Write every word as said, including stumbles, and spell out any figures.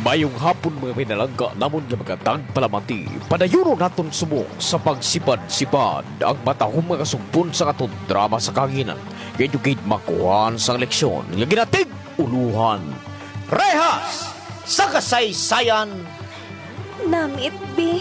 Mayong hapon mga pinalangga namon nga mga tagpalamati. Padayono naton sumo sa pagsipad-sipad ang matahong mga sumpon sa katong drama sa kanginan. Educate makuhan sang leksyon nga ginatig uluhan. Rehas sa kasaysayan. Namit, Bi.